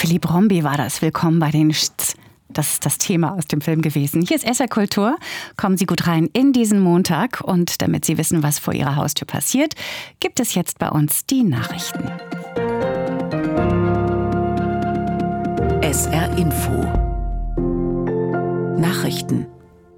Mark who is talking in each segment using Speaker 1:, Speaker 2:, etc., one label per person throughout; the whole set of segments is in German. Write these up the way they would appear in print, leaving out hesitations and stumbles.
Speaker 1: Philipp Rombi war das. Willkommen bei den Das ist das Thema aus dem Film gewesen. Hier ist SR Kultur. Kommen Sie gut rein in diesen Montag. Und damit Sie wissen, was vor Ihrer Haustür passiert, gibt es jetzt bei uns die Nachrichten.
Speaker 2: SR Info. Nachrichten.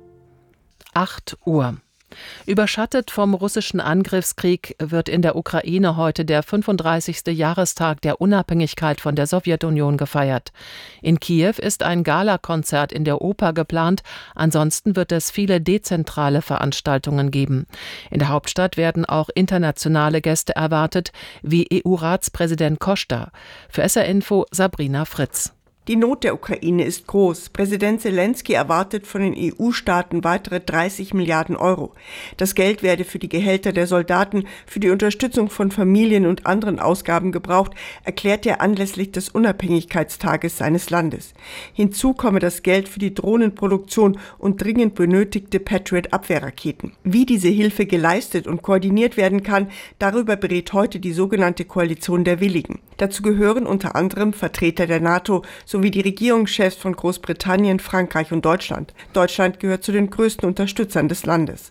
Speaker 3: 8 Uhr. Überschattet vom russischen Angriffskrieg wird in der Ukraine heute der 35. Jahrestag der Unabhängigkeit von der Sowjetunion gefeiert. In Kiew ist ein Galakonzert in der Oper geplant, ansonsten wird es viele dezentrale Veranstaltungen geben. In der Hauptstadt werden auch internationale Gäste erwartet, wie EU-Ratspräsident Costa. Für SR Info Sabrina Fritz.
Speaker 4: Die Not der Ukraine ist groß. Präsident Zelensky erwartet von den EU-Staaten weitere 30 Milliarden Euro. Das Geld werde für die Gehälter der Soldaten, für die Unterstützung von Familien und anderen Ausgaben gebraucht, erklärt er anlässlich des Unabhängigkeitstages seines Landes. Hinzu komme das Geld für die Drohnenproduktion und dringend benötigte Patriot-Abwehrraketen. Wie diese Hilfe geleistet und koordiniert werden kann, darüber berät heute die sogenannte Koalition der Willigen. Dazu gehören unter anderem Vertreter der NATO sowie die Regierungschefs von Großbritannien, Frankreich und Deutschland. Deutschland gehört zu den größten Unterstützern des Landes.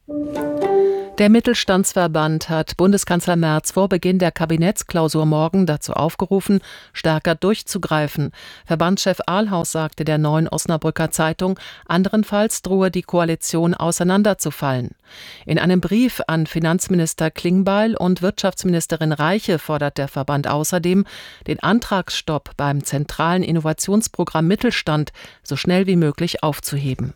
Speaker 3: Der Mittelstandsverband hat Bundeskanzler Merz vor Beginn der Kabinettsklausur morgen dazu aufgerufen, stärker durchzugreifen. Verbandschef Ahlhaus sagte der Neuen Osnabrücker Zeitung, anderenfalls drohe die Koalition auseinanderzufallen. In einem Brief an Finanzminister Klingbeil und Wirtschaftsministerin Reiche fordert der Verband außerdem, den Antragsstopp beim zentralen Innovationsprogramm Mittelstand so schnell wie möglich aufzuheben.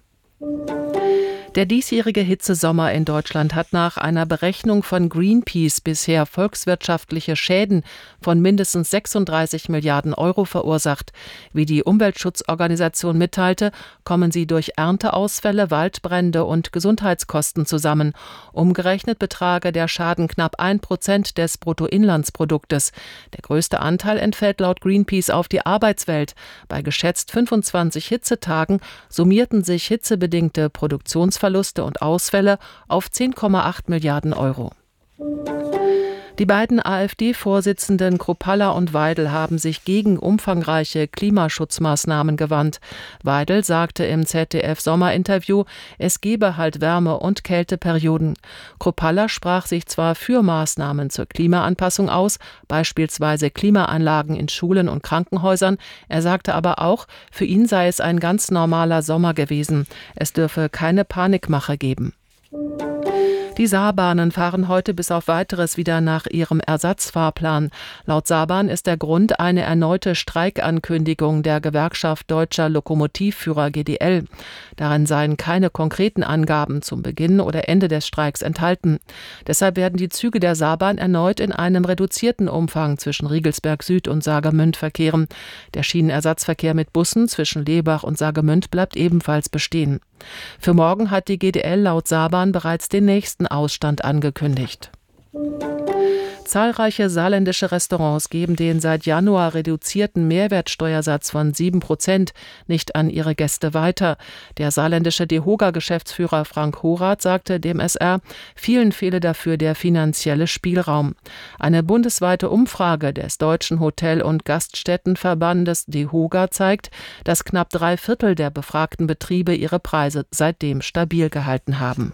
Speaker 3: Der diesjährige Hitzesommer in Deutschland hat nach einer Berechnung von Greenpeace bisher volkswirtschaftliche Schäden von mindestens 36 Milliarden Euro verursacht. Wie die Umweltschutzorganisation mitteilte, kommen sie durch Ernteausfälle, Waldbrände und Gesundheitskosten zusammen. Umgerechnet betrage der Schaden knapp 1% des Bruttoinlandsproduktes. Der größte Anteil entfällt laut Greenpeace auf die Arbeitswelt. Bei geschätzt 25 Hitzetagen summierten sich hitzebedingte Produktionsverluste und Ausfälle auf 10,8 Milliarden Euro. Die beiden AfD-Vorsitzenden Kruppalla und Weidel haben sich gegen umfangreiche Klimaschutzmaßnahmen gewandt. Weidel sagte im ZDF-Sommerinterview, es gebe halt Wärme- und Kälteperioden. Kruppalla sprach sich zwar für Maßnahmen zur Klimaanpassung aus, beispielsweise Klimaanlagen in Schulen und Krankenhäusern. Er sagte aber auch, für ihn sei es ein ganz normaler Sommer gewesen. Es dürfe keine Panikmache geben. Die Saarbahnen fahren heute bis auf Weiteres wieder nach ihrem Ersatzfahrplan. Laut Saarbahn ist der Grund eine erneute Streikankündigung der Gewerkschaft Deutscher Lokomotivführer GDL. Darin seien keine konkreten Angaben zum Beginn oder Ende des Streiks enthalten. Deshalb werden die Züge der Saarbahn erneut in einem reduzierten Umfang zwischen Riegelsberg Süd und Saargemünd verkehren. Der Schienenersatzverkehr mit Bussen zwischen Lebach und Saargemünd bleibt ebenfalls bestehen. Für morgen hat die GDL laut Saarbahn bereits den nächsten Ausstand angekündigt. Zahlreiche saarländische Restaurants geben den seit Januar reduzierten Mehrwertsteuersatz von 7% nicht an ihre Gäste weiter. Der saarländische DEHOGA-Geschäftsführer Frank Horath sagte dem SR, vielen fehle dafür der finanzielle Spielraum. Eine bundesweite Umfrage des Deutschen Hotel- und Gaststättenverbandes DEHOGA zeigt, dass knapp 3/4 der befragten Betriebe ihre Preise seitdem stabil gehalten haben.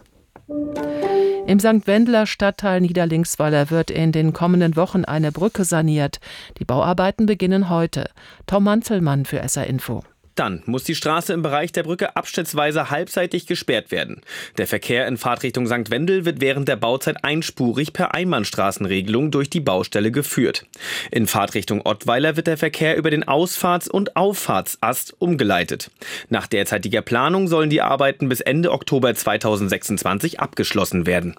Speaker 3: Im St. Wendeler Stadtteil Niederlingsweiler wird in den kommenden Wochen eine Brücke saniert. Die Bauarbeiten beginnen heute. Tom Manzelmann für SR Info.
Speaker 5: Dann muss die Straße im Bereich der Brücke abschnittsweise halbseitig gesperrt werden. Der Verkehr in Fahrtrichtung St. Wendel wird während der Bauzeit einspurig per Einbahnstraßenregelung durch die Baustelle geführt. In Fahrtrichtung Ottweiler wird der Verkehr über den Ausfahrts- und Auffahrtsast umgeleitet. Nach derzeitiger Planung sollen die Arbeiten bis Ende Oktober 2026 abgeschlossen werden.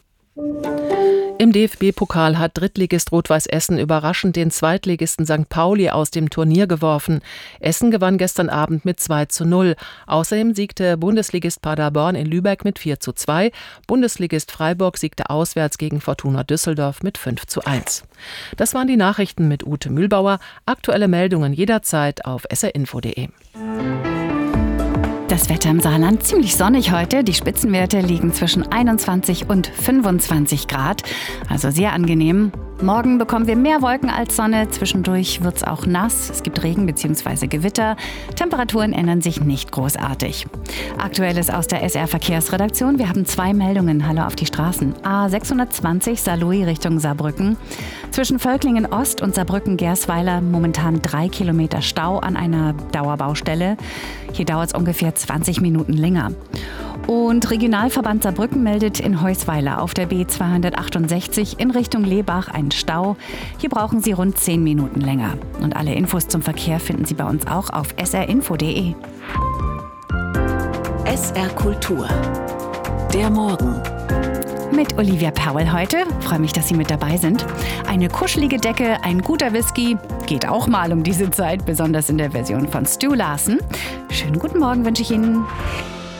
Speaker 3: Im DFB-Pokal hat Drittligist Rot-Weiß Essen überraschend den Zweitligisten St. Pauli aus dem Turnier geworfen. Essen gewann gestern Abend mit 2:0. Außerdem siegte Bundesligist Paderborn in Lübeck mit 4:2. Bundesligist Freiburg siegte auswärts gegen Fortuna Düsseldorf mit 5:1. Das waren die Nachrichten mit Ute Mühlbauer. Aktuelle Meldungen jederzeit auf srinfo.de.
Speaker 1: Das Wetter im Saarland ziemlich sonnig heute. Die Spitzenwerte liegen zwischen 21 und 25 Grad, also sehr angenehm. Morgen bekommen wir mehr Wolken als Sonne. Zwischendurch wird es auch nass. Es gibt Regen bzw. Gewitter. Temperaturen ändern sich nicht großartig. Aktuelles aus der SR-Verkehrsredaktion. Wir haben 2 Meldungen. Hallo auf die Straßen. A620 Saarlouis Richtung Saarbrücken. Zwischen Völklingen Ost und Saarbrücken-Gersweiler momentan 3 Kilometer Stau an einer Dauerbaustelle. Hier dauert es ungefähr 20 Minuten länger. Und Regionalverband Saarbrücken meldet in Heusweiler auf der B268 in Richtung Lebach einen Stau. Hier brauchen Sie rund 10 Minuten länger. Und alle Infos zum Verkehr finden Sie bei uns auch auf srinfo.de.
Speaker 2: SR Kultur. Der Morgen.
Speaker 1: Mit Olivia Powell heute. Freue mich, dass Sie mit dabei sind. Eine kuschelige Decke, ein guter Whisky. Geht auch mal um diese Zeit, besonders in der Version von Stu Larsen. Schönen guten Morgen wünsche ich Ihnen.